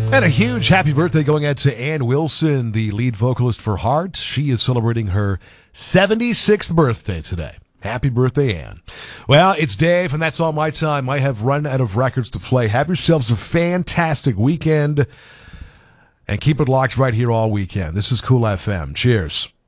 And a huge happy birthday going out to Ann Wilson, the lead vocalist for Heart. She is celebrating her 76th birthday today. Happy birthday, Ann. Well, it's Dave, and that's all my time. I have run out of records to play. Have yourselves a fantastic weekend, and keep it locked right here all weekend. This is Cool FM. Cheers.